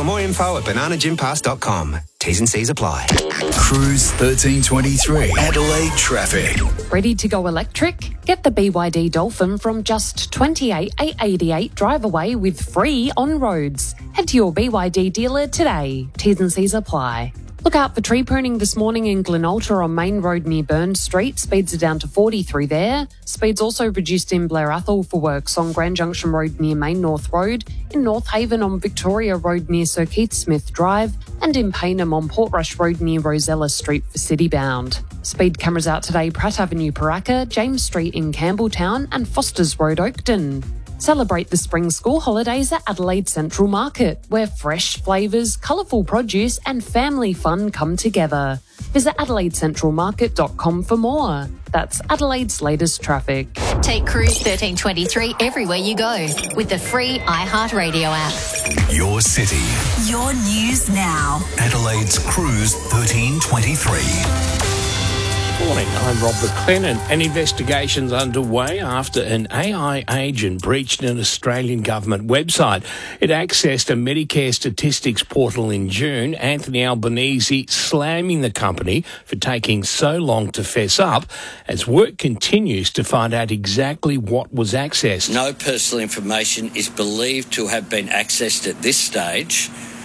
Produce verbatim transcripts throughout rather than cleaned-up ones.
or more info at banana gym pass dot com. T's and C's apply. Cruise thirteen twenty-three. Adelaide traffic. Ready to go electric? Get the B Y D Dolphin from just twenty-eight thousand eight hundred eighty-eight drive away with free on roads. Head to your B Y D dealer today. T's and C's apply. Look out for tree pruning this morning in Glenalta on Main Road near Burn Street. Speeds are down to forty through there. Speeds also reduced in Blair Athol for works on Grand Junction Road near Main North Road, in North Haven on Victoria Road near Sir Keith Smith Drive, and in Payneham on Portrush Road near Rosella Street for Citybound. Speed cameras out today: Pratt Avenue, Paraka, James Street in Campbelltown, and Fosters Road, Oakton. Celebrate the spring school holidays at Adelaide Central Market, where fresh flavours, colourful produce and family fun come together. Visit adelaide central market dot com for more. That's Adelaide's latest traffic. Take Cruise thirteen twenty-three everywhere you go with the free iHeartRadio app. Your city. Your news now. Adelaide's Cruise thirteen twenty-three. Morning, I'm Rob McLennan. An investigation's underway after an A I agent breached an Australian government website. It accessed a Medicare statistics portal in June. Anthony Albanese slamming the company for taking so long to fess up as work continues to find out exactly what was accessed. No personal information is believed to have been accessed at this stage,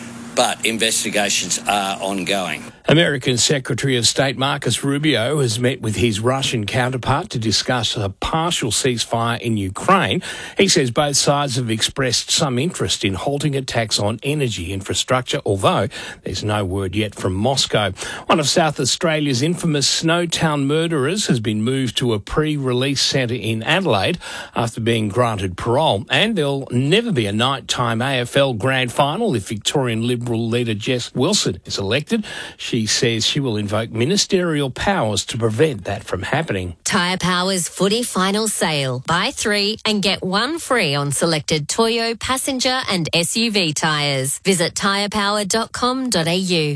but investigations are ongoing. American Secretary of State Marcus Rubio has met with his Russian counterpart to discuss a partial ceasefire in Ukraine. He says both sides have expressed some interest in halting attacks on energy infrastructure, although there's no word yet from Moscow. One of South Australia's infamous Snowtown murderers has been moved to a pre-release centre in Adelaide after being granted parole. And there'll never be a nighttime A F L grand final if Victorian Liberal leader Jess Wilson is elected. She She says she will invoke ministerial powers to prevent that from happening. Tyre Power's footy final sale. Buy three and get one free on selected Toyo, passenger and S U V tyres. Visit tyre power dot com dot a u.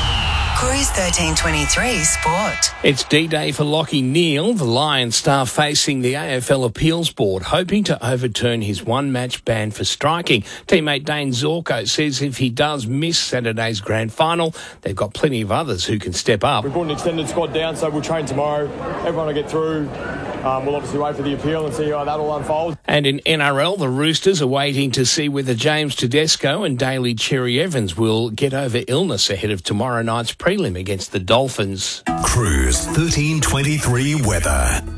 Cruise thirteen twenty-three Sport. It's D-Day for Lachie Neale, the Lions star facing the A F L Appeals Board, hoping to overturn his one-match ban for striking. Teammate Dane Zorko says if he does miss Saturday's grand final, they've got plenty of others who can step up. We've brought an extended squad down, so we'll train tomorrow. Everyone will get through. Um, we'll obviously wait for the appeal and see how that all unfolds. And in N R L, the Roosters are waiting to see whether James Tedesco and Daly Cherry Evans will get over illness ahead of tomorrow night's prelim against the Dolphins. Cruise thirteen twenty-three weather.